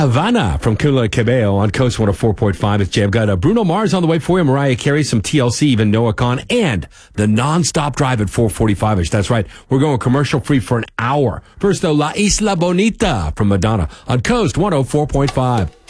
Havana from Camila Cabello on Coast 104.5. It's Jay. I've got Bruno Mars on the way for you, Mariah Carey, some TLC, even Noah Khan, and the non-stop drive at 445-ish. That's right. We're going commercial-free for an hour. First, though, La Isla Bonita from Madonna on Coast 104.5.